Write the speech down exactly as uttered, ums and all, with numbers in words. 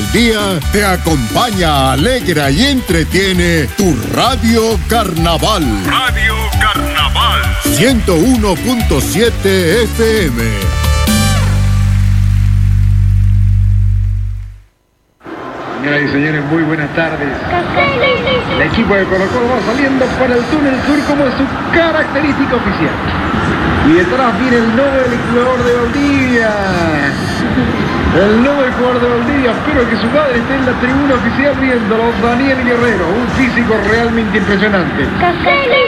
del día te acompaña, alegra y entretiene tu Radio Carnaval. Radio Carnaval. ciento uno punto siete F M. Señoras y señores, muy buenas tardes. El equipo de Colo Colo va saliendo por el túnel sur como es su característica oficial. Y detrás viene el Nobel jugador de Valdivia. El Nobel jugador de Valdivia. Espero que su padre esté en la tribuna oficial viéndolo. Daniel Guerrero, un físico realmente impresionante.